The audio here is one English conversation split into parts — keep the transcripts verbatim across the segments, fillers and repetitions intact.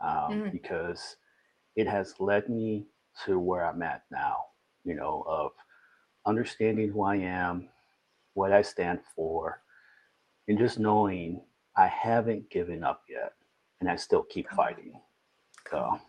um, Mm. because it has led me to where I'm at now, you know, of understanding who I am, what I stand for, and just knowing I haven't given up yet and I still keep Come on, fighting. come So, on.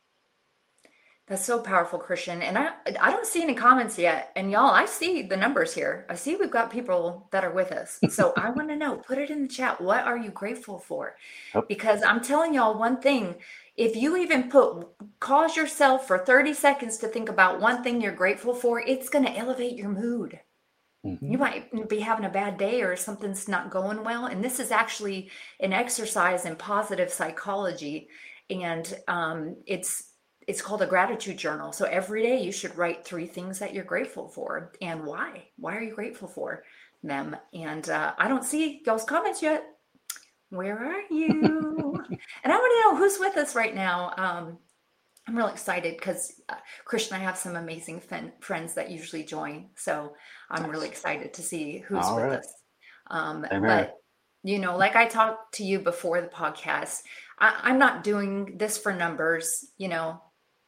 That's so powerful, Christian. And I I don't see any comments yet. And y'all, I see the numbers here. I see we've got people that are with us. So I want to know, put it in the chat. What are you grateful for? yep. Because I'm telling y'all one thing. If you even put cause yourself for thirty seconds to think about one thing you're grateful for, it's going to elevate your mood. Hmm. You might be having a bad day or something's not going well. And this is actually an exercise in positive psychology. And um, it's it's called a gratitude journal. So every day you should write three things that you're grateful for and why. Why are you grateful for them? And uh, I don't see y'all's comments yet. Where are you? And I want to know who's with us right now. Um, I'm real excited because uh, Christian, I have some amazing fen- friends that usually join. So I'm really Nice. excited to see who's All with right. us. Um, Same here. but, you know, like I talked to you before the podcast, I, I'm not doing this for numbers. You know,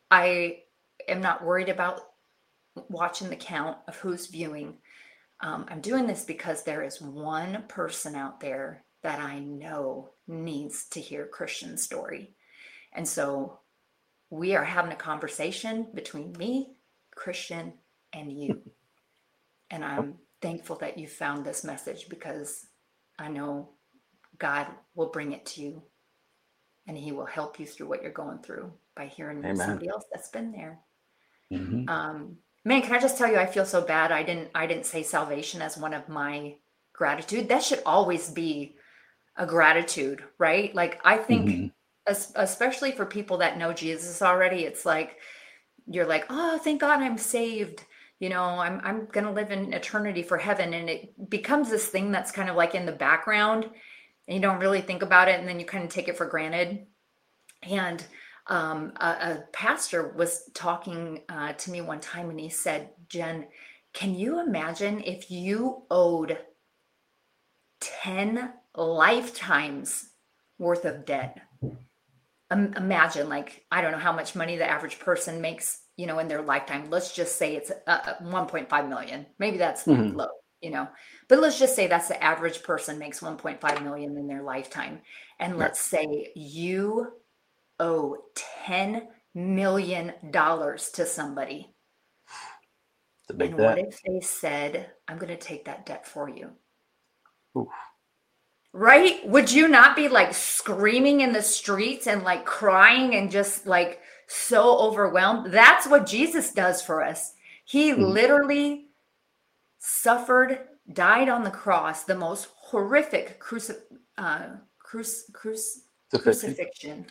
I am not worried about watching the count of who's viewing. Um, I'm doing this because there is one person out there that I know needs to hear Christian's story. And so we are having a conversation between me, Christian, and you. And Yep. I'm thankful that you found this message because I know God will bring it to you and He will help you through what you're going through by hearing Amen. somebody else that's been there. Hmm. Um, man, can I just tell you, I feel so bad. I didn't. I didn't say salvation as one of my gratitude. That should always be a gratitude, right? Like I think, Hmm. especially for people that know Jesus already, it's like you're like, oh, thank God I'm saved. You know, I'm I'm gonna live in eternity for heaven, and it becomes this thing that's kind of like in the background, and you don't really think about it, and then you kind of take it for granted. And um, a, a pastor was talking uh, to me one time, and he said, "Jen, can you imagine if you owed ten lifetimes worth of debt?" Um, imagine, like, I don't know how much money the average person makes, you know, in their lifetime. Let's just say it's uh, one point five million. Maybe that's Hmm. low, you know, but let's just say that's the average person makes one point five million in their lifetime. And Right. let's say you owe ten million dollars to somebody. It's a big And what debt. if they said, I'm going to take that debt for you? Oof. Right? Would you not be like screaming in the streets and like crying and just like so overwhelmed? That's what Jesus does for us. He Hmm. literally suffered, died on the cross, the most horrific cruci- uh, cruci- cruci- Crucifixion. crucifixion.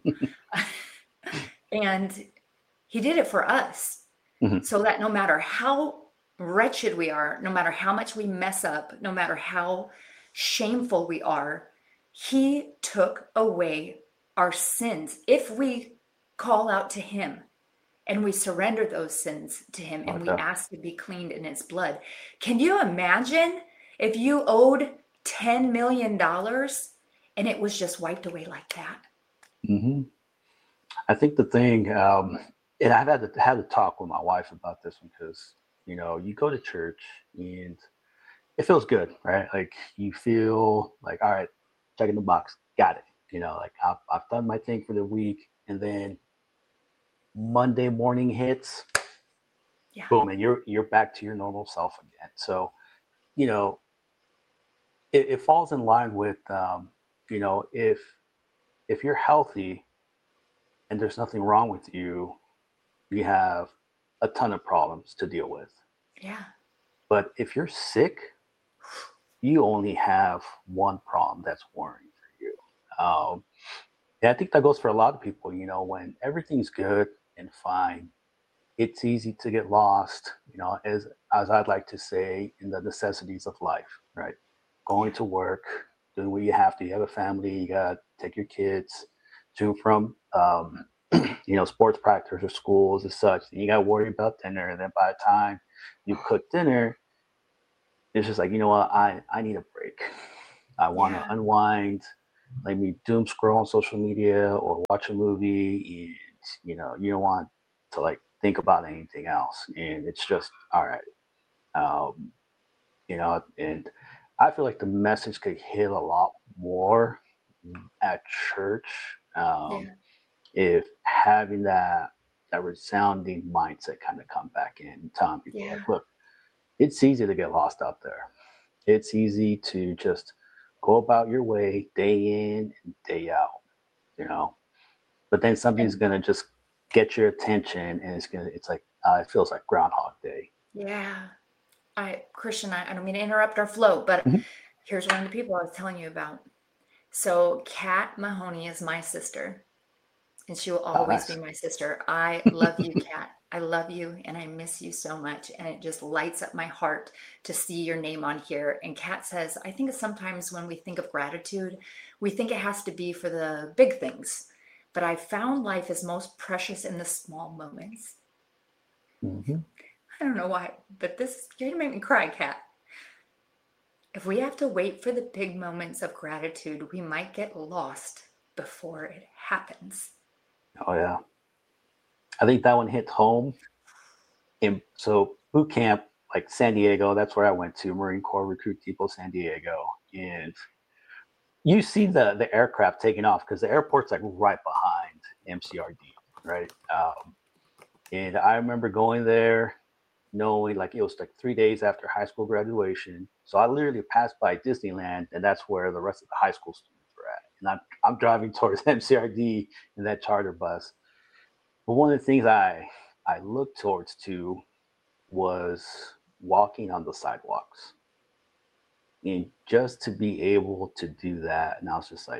And he did it for us Hmm. so that no matter how wretched we are, no matter how much we mess up, no matter how shameful we are, he took away our sins. If we call out to him and we surrender those sins to him Oh, and we yeah. ask to be cleaned in his blood, can you imagine if you owed ten million dollars and it was just wiped away like that? Hmm. I think the thing, um, and I've had to had to talk with my wife about this one because you know you go to church and it feels good, right? Like you feel like, all right, checking the box, got it. You know, like I've, I've done my thing for the week, and then Monday morning hits, Yeah. boom, and you're you're back to your normal self again. So you know, it, it falls in line with, um, you know, if if you're healthy and there's nothing wrong with you, you have a ton of problems to deal with. Yeah. But if you're sick, you only have one problem that's worrying for you. Um, and I think that goes for a lot of people. You know, when everything's good and fine, it's easy to get lost. You know, as as I'd like to say, in the necessities of life, right? Going Yeah. to work, doing what you have to. You have a family. You gotta take your kids to and from, um, you know, sports practice or schools and such. And you gotta worry about dinner. And then by the time you cook dinner, it's just like, you know what, I, I need a break. I want to Yeah. unwind. let me doom scroll on social media or watch a movie, and you know, you don't want to like think about anything else, and it's just all right. Um, you know, and I feel like the message could hit a lot more at church, um, Yeah. if having that that resounding mindset kind of come back in and telling people like, Yeah. look, it's easy to get lost out there. It's easy to just go about your way day in and day out, you know. But then something's And gonna just get your attention, and it's gonna it's like uh, it feels like Groundhog Day. yeah, I, Christian, I, I don't mean to interrupt our flow, but Mhm. here's one of the people I was telling you about. So, Kat Mahoney is my sister, and she will Oh, always be nice. my sister. I love you, Kat. I love you, and I miss you so much. And it just lights up my heart to see your name on here. And Kat says, I think sometimes when we think of gratitude, we think it has to be for the big things. But I found life is most precious in the small moments. Hmm. I don't know why, but this, you're gonna make me cry, Kat. If we have to wait for the big moments of gratitude, we might get lost before it happens. Oh yeah, I think that one hit home. And so boot camp, like San Diego, that's where I went to Marine Corps Recruit Depot, San Diego, and you see the the aircraft taking off because the airport's like right behind M C R D, right? Um, and I remember going there, knowing like it was like three days after high school graduation. So I literally passed by Disneyland, and that's where the rest of the high school students were at. And I'm I'm driving towards M C R D in that charter bus. But one of the things I I looked towards to was walking on the sidewalks, and just to be able to do that, and I was just like,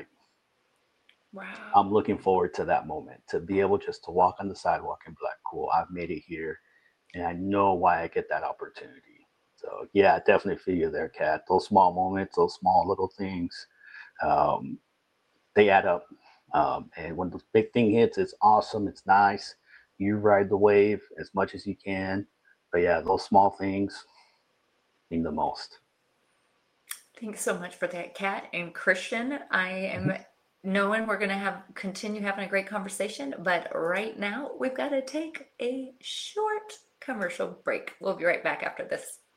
I'm Wow. looking forward to that moment to be able just to walk on the sidewalk and be like, cool, I've made it here, and I know why I get that opportunity. So yeah, I definitely feel you there, Kat. Those small moments, those small little things, um, they add up. Um, and when the big thing hits, it's awesome. It's nice. You ride the wave as much as you can. But yeah, those small things mean the most. Thanks so much for that, Kat and Christian. I am Mhm. knowing we're going to have continue having a great conversation, but right now we've got to take a short commercial break. We'll be right back after this.